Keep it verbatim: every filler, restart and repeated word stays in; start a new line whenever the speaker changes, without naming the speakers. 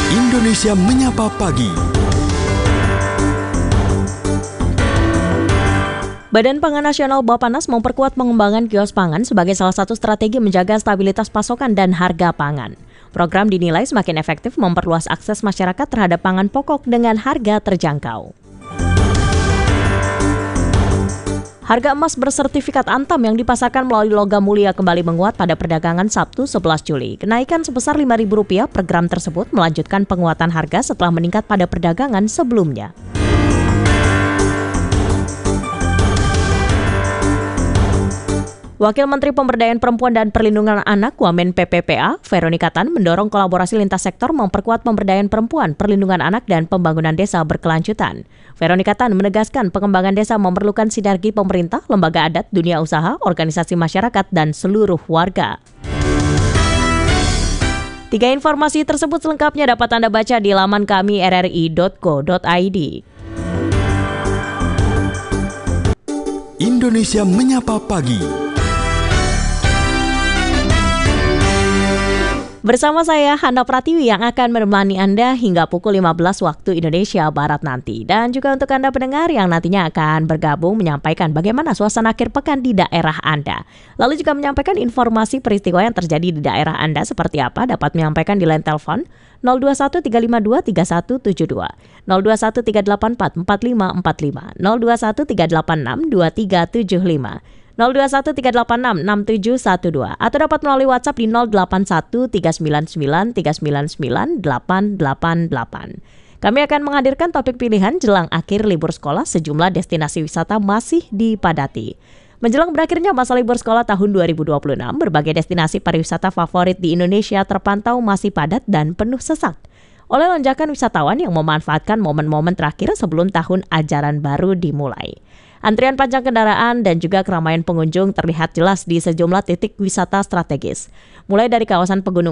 Indonesia Menyapa Pagi.
Badan Pangan Nasional Bappenas memperkuat pengembangan kios pangan sebagai salah satu strategi menjaga stabilitas pasokan dan harga pangan. Program dinilai semakin efektif memperluas akses masyarakat terhadap pangan pokok dengan harga terjangkau. Harga emas bersertifikat Antam yang dipasarkan melalui Logam Mulia kembali menguat pada perdagangan Sabtu sebelas Juli. Kenaikan sebesar lima ribu rupiah per gram tersebut melanjutkan penguatan harga setelah meningkat pada perdagangan sebelumnya. Wakil Menteri Pemberdayaan Perempuan dan Perlindungan Anak Wamen P P P A, Veronica Tan, mendorong kolaborasi lintas sektor memperkuat pemberdayaan perempuan, perlindungan anak, dan pembangunan desa berkelanjutan. Veronica Tan menegaskan pengembangan desa memerlukan sinergi pemerintah, lembaga adat, dunia usaha, organisasi masyarakat, dan seluruh warga. Tiga informasi tersebut selengkapnya dapat Anda baca di laman kami r r i dot co dot i d.
Indonesia Menyapa Pagi.
Bersama saya, Hana Pratiwi, yang akan menemani Anda hingga pukul lima belas waktu Indonesia Barat nanti. Dan juga untuk Anda pendengar yang nantinya akan bergabung menyampaikan bagaimana suasana akhir pekan di daerah Anda. Lalu juga menyampaikan informasi peristiwa yang terjadi di daerah Anda seperti apa, dapat menyampaikan di line telepon nol dua satu tiga lima dua tiga satu tujuh dua, nol dua satu tiga delapan empat empat lima empat lima, nol dua satu tiga delapan enam dua tiga tujuh lima, nol dua satu tiga delapan enam enam tujuh satu dua, atau dapat melalui WhatsApp di nol delapan satu tiga sembilan sembilan tiga sembilan sembilan delapan delapan delapan. Kami akan menghadirkan topik pilihan jelang akhir libur sekolah. Sejumlah destinasi wisata masih dipadati. Menjelang berakhirnya masa libur sekolah tahun dua ribu dua puluh enam, berbagai destinasi pariwisata favorit di Indonesia terpantau masih padat dan penuh sesak oleh lonjakan wisatawan yang memanfaatkan momen-momen terakhir sebelum tahun ajaran baru dimulai. Antrian panjang kendaraan dan juga keramaian pengunjung terlihat jelas di sejumlah titik wisata strategis, mulai dari kawasan pegunungan